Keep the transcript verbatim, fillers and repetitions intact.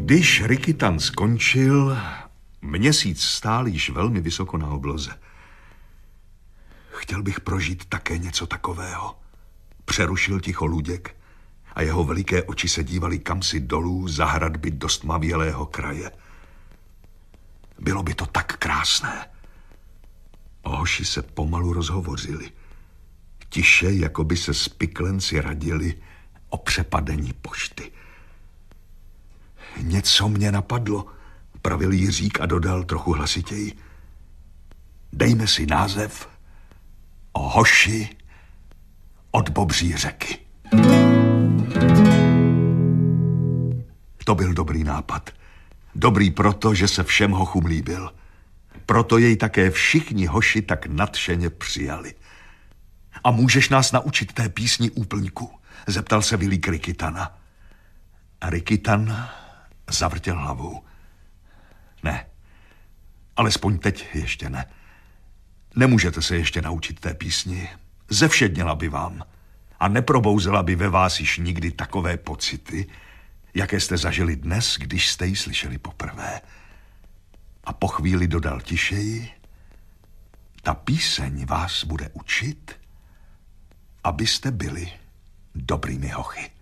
Když Rikitan skončil, měsíc stál již velmi vysoko na obloze. Chtěl bych prožít také něco takového. Přerušil ticho Luděk a jeho veliké oči se dívaly kamsi dolů za hradby dost tmavělého kraje. Bylo by to tak krásné. Hoši se pomalu rozhovořili. Tiše, jako by se spiklenci radili o přepadení pošty. Něco mě napadlo, pravil Jiřík a dodal trochu hlasitěji. Dejme si název o hoši od Bobří řeky. To byl dobrý nápad. Dobrý proto, že se všem hochům líbil. Proto jej také všichni hoši tak nadšeně přijali. A můžeš nás naučit té písni úplňku? Zeptal se Vilík Rikitana. A Rikitan zavrtěl hlavou. Ne, alespoň teď ještě ne. Nemůžete se ještě naučit té písni. Zevšedněla by vám a neprobouzela by ve vás již nikdy takové pocity, jaké jste zažili dnes, když jste ji slyšeli poprvé. A po chvíli dodal tišeji, ta píseň vás bude učit, abyste byli dobrými hochy.